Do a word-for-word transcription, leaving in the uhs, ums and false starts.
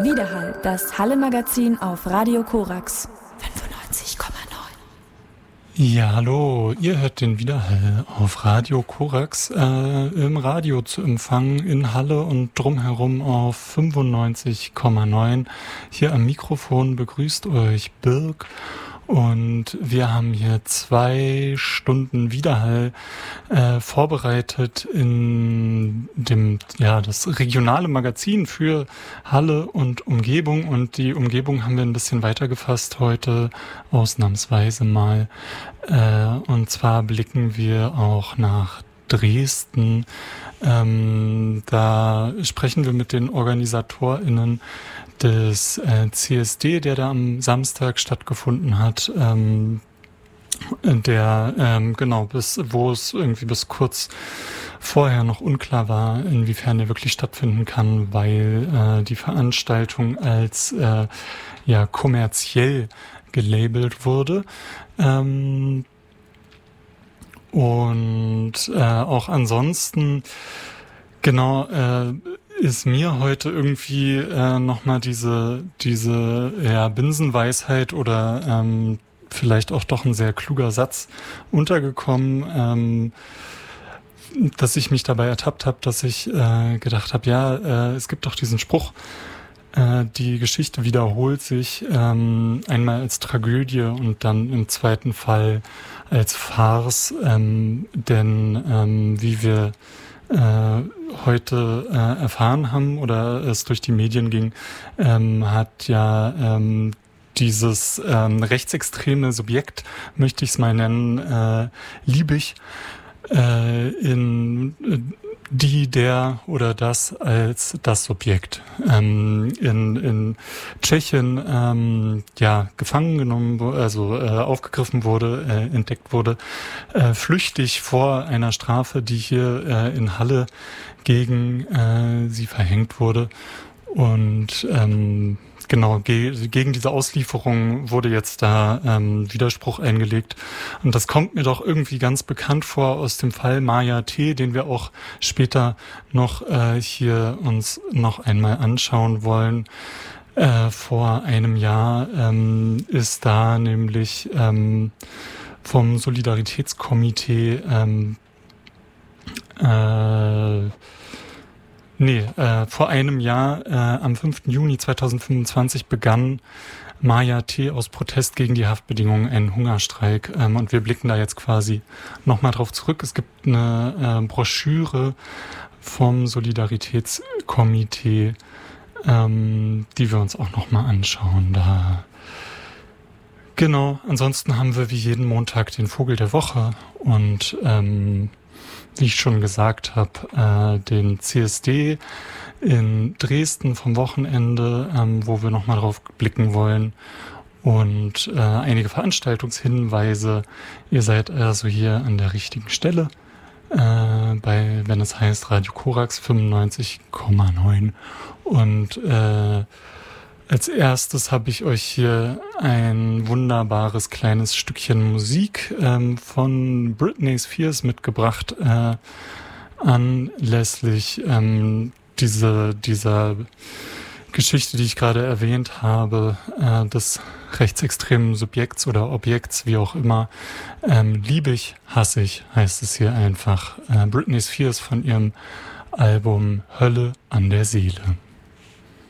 Widerhall, das Halle-Magazin auf Radio Korax fünfundneunzig Komma neun. Ja, hallo, ihr hört den Widerhall auf Radio Korax, äh, im Radio zu empfangen in Halle und drumherum auf fünfundneunzig Komma neun. Hier am Mikrofon begrüßt euch Birk. Und wir haben hier zwei Stunden Widerhall äh, vorbereitet in dem, ja, das regionale Magazin für Halle und Umgebung. Und die Umgebung haben wir ein bisschen weiter gefasst heute, ausnahmsweise mal. Äh, und zwar blicken wir auch nach Dresden. Ähm, da sprechen wir mit den OrganisatorInnen des äh, C S D, der da am Samstag stattgefunden hat, ähm, der ähm, genau bis wo es irgendwie bis kurz vorher noch unklar war, inwiefern der wirklich stattfinden kann, weil äh, die Veranstaltung als äh, ja kommerziell gelabelt wurde. Ähm, und äh, auch ansonsten genau äh, ist mir heute irgendwie äh, nochmal diese, diese ja, Binsenweisheit oder ähm, vielleicht auch doch ein sehr kluger Satz untergekommen, ähm, dass ich mich dabei ertappt habe, dass ich äh, gedacht habe, ja, äh, es gibt doch diesen Spruch, äh, die Geschichte wiederholt sich ähm, einmal als Tragödie und dann im zweiten Fall als Farce, ähm, denn ähm, wie wir Äh, heute äh, erfahren haben oder es durch die Medien ging, ähm, hat ja ähm, dieses ähm, rechtsextreme Subjekt, möchte ich es mal nennen, äh, Liebig, äh, in äh, die, der oder das als das Subjekt ähm, in, in Tschechien ähm, ja gefangen genommen, also äh, aufgegriffen wurde, äh, entdeckt wurde, äh, flüchtig vor einer Strafe, die hier äh, in Halle gegen äh, sie verhängt wurde. Und ähm, genau, ge- gegen diese Auslieferung wurde jetzt da ähm, Widerspruch eingelegt. Und das kommt mir doch irgendwie ganz bekannt vor aus dem Fall Maja T., den wir auch später noch äh, hier uns noch einmal anschauen wollen. Äh, vor einem Jahr ähm, ist da nämlich ähm, vom Solidaritätskomitee ähm, äh, Nee, äh, vor einem Jahr, äh, am fünften Juni zweitausendfünfundzwanzig, begann Maja T. aus Protest gegen die Haftbedingungen einen Hungerstreik. Ähm, und wir blicken da jetzt quasi nochmal drauf zurück. Es gibt eine äh, Broschüre vom Solidaritätskomitee, ähm, die wir uns auch nochmal anschauen. Da genau, ansonsten haben wir wie jeden Montag den Vogel der Woche und ähm, wie ich schon gesagt habe, äh, den C S D in Dresden vom Wochenende, ähm, wo wir nochmal drauf blicken wollen und äh, einige Veranstaltungshinweise. Ihr seid also hier an der richtigen Stelle, äh, bei, wenn es heißt Radio Korax fünfundneunzig Komma neun. Und äh, als erstes habe ich euch hier ein wunderbares kleines Stückchen Musik ähm, von Britney Spears mitgebracht, äh, anlässlich ähm, diese, dieser Geschichte, die ich gerade erwähnt habe, äh, des rechtsextremen Subjekts oder Objekts, wie auch immer. Ähm, liebig, hassig heißt es hier einfach. Äh, Britney Spears von ihrem Album Hölle an der Seele.